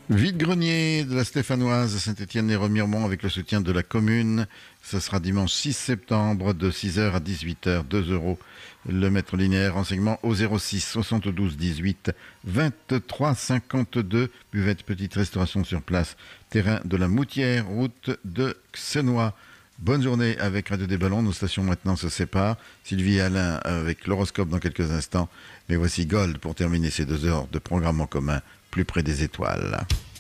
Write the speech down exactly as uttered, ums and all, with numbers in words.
Vide-grenier de la Stéphanoise, Saint-Étienne-et-Remiremont avec le soutien de la commune. Ce sera dimanche six septembre de six heures à dix-huit heures, deux euros le mètre linéaire. Renseignement au zéro six soixante-douze dix-huit vingt-trois cinquante-deux. Buvette petite restauration sur place. Terrain de la Moutière, route de Xenois. Bonne journée avec Radio des Ballons. Nos stations maintenant se séparent. Sylvie et Alain avec l'horoscope dans quelques instants. Mais voici Gold pour terminer ces deux heures de programme en commun plus près des étoiles.